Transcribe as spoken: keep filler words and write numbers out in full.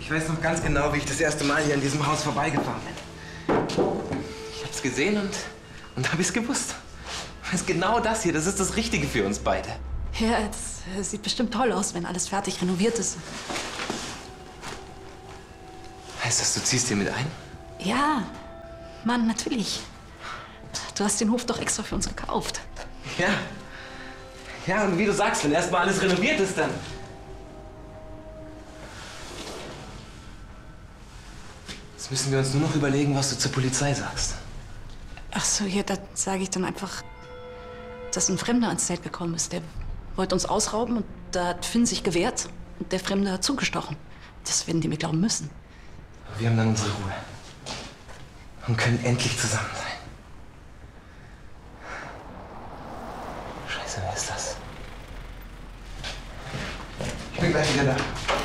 Ich weiß noch ganz genau, wie ich das erste Mal hier an diesem Haus vorbeigefahren bin. Ich hab's gesehen und, und hab ich's gewusst. Das ist genau das hier, das ist das Richtige für uns beide. Ja, das, das sieht bestimmt toll aus, wenn alles fertig renoviert ist. Heißt das, du ziehst hier mit ein? Ja, Mann, natürlich. Du hast den Hof doch extra für uns gekauft. Ja. Ja, und wie du sagst, wenn erst mal alles renoviert ist, dann... Jetzt müssen wir uns nur noch überlegen, was du zur Polizei sagst. Ach so, ja, da sage ich dann einfach, dass ein Fremder ans Zelt gekommen ist. Der wollte uns ausrauben und da hat Finn sich gewehrt und der Fremde hat zugestochen. Das werden die mir glauben müssen. Wir haben dann unsere Ruhe und können endlich zusammen sein. Scheiße, wer ist das? Ich bin gleich wieder da.